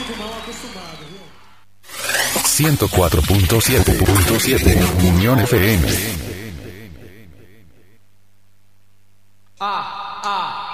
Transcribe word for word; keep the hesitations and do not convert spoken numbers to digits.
ciento cuatro punto siete Unión F M. Ah, ah.